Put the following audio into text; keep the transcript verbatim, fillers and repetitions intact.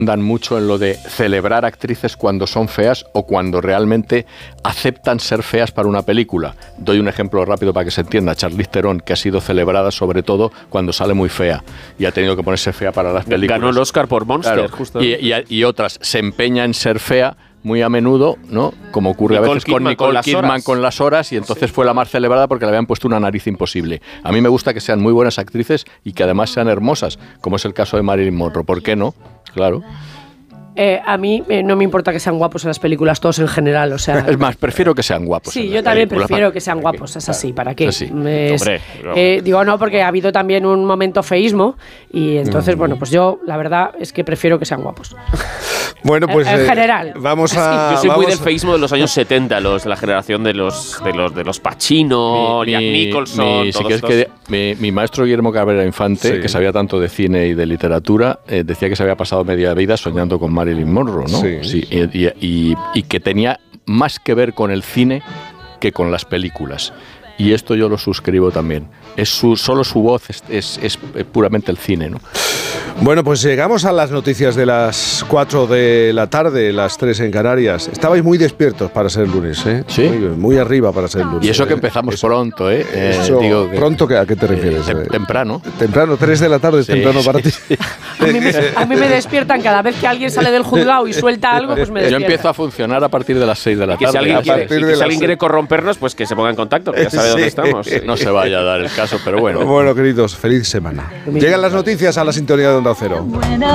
dan mucho en lo de celebrar actrices cuando son feas o cuando realmente aceptan ser feas para una película. Doy un ejemplo rápido para que se entienda. Charlize Theron, que ha sido celebrada sobre todo cuando sale muy fea y ha tenido que ponerse fea para las películas. Ganó el Oscar por Monster, claro. justo. Y, y, y otras se empeña en ser fea muy a menudo, ¿no? Como ocurre Nicole a veces Kidman con Nicole con Kidman horas. con las horas, y entonces sí. fue la más celebrada porque le habían puesto una nariz imposible. A mí me gusta que sean muy buenas actrices y que además sean hermosas, como es el caso de Marilyn Monroe. ¿Por qué no? Claro. Eh, a mí eh, no me importa que sean guapos en las películas, todos en general, o sea... Es más, prefiero que sean guapos. Sí, yo también prefiero para... que sean guapos, es así, ¿para qué? Así. Es, Hombre, no. eh, digo, no, porque ha habido también un momento feísmo y entonces, mm. bueno, pues yo, la verdad, es que prefiero que sean guapos. Bueno, pues... En, en eh, general. Vamos a... Yo soy vamos muy del feísmo de los años setenta, los, la generación de los de los, de los Pacino, mi, Jack mi, Nicholson... Mi, todos si quieres que, mi, mi maestro Guillermo Cabrera Infante, sí. que sabía tanto de cine y de literatura, eh, decía que se había pasado media vida soñando con Marilyn Monroe, ¿no? Sí. sí y, y, y, y que tenía más que ver con el cine que con las películas. Y esto yo lo suscribo también. Es su, solo su voz es, es, es puramente el cine, ¿no? Bueno, pues llegamos a las noticias de las cuatro de la tarde, las tres en Canarias. Estabais muy despiertos para ser lunes, ¿eh? Sí. Muy, muy arriba para ser lunes. Y eso que ¿eh? empezamos eso, pronto, ¿eh? Eso, eh digo que, ¿Pronto que, a qué te refieres? Eh, tem- temprano. Temprano, tres de la tarde, sí, temprano para ti. A mí, me, a mí me despiertan cada vez que alguien sale del juzgado y suelta algo, pues me Yo despiertan. empiezo a funcionar a partir de las seis de la Que tarde. si alguien, a quiere, partir y de que si las alguien quiere corrompernos, pues que se ponga en contacto, que ya sabe Sí. dónde estamos. No se vaya a dar el caso, pero bueno. Bueno, queridos, feliz semana. Llegan las noticias a la sintonía de Onda Cero.